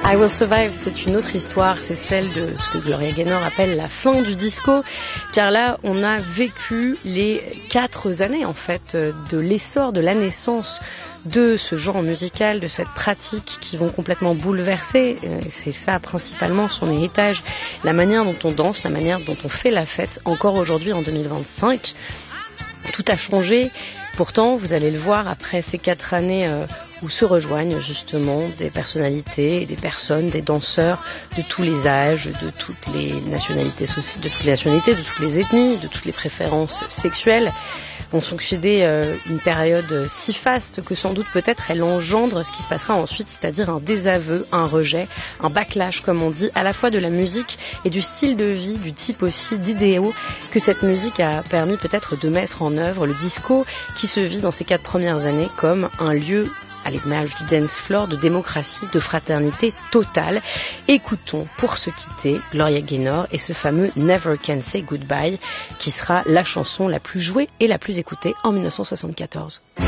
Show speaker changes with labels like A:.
A: I Will Survive, c'est une autre histoire, c'est celle de ce que Gloria Gaynor appelle la fin du disco, car là on a vécu les 4 années en fait de l'essor, de la naissance de ce genre musical, de cette pratique qui vont complètement bouleverser, c'est ça principalement son héritage, la manière dont on danse, la manière dont on fait la fête encore aujourd'hui en 2025. Tout a changé, pourtant vous allez le voir après ces 4 années où se rejoignent justement des personnalités, des personnes, des danseurs de tous les âges, de toutes les nationalités, de toutes les ethnies, de toutes les préférences sexuelles, vont succéder une période si faste que sans doute peut-être elle engendre ce qui se passera ensuite, c'est-à-dire un désaveu, un rejet, un backlash comme on dit, à la fois de la musique et du style de vie, du type aussi d'idéaux que cette musique a permis peut-être de mettre en œuvre. Le disco qui se vit dans ces 4 premières années comme un lieu à l'image du dance floor, de démocratie, de fraternité totale. Écoutons pour se quitter Gloria Gaynor et ce fameux Never Can Say Goodbye qui sera la chanson la plus jouée et la plus écoutée en 1974.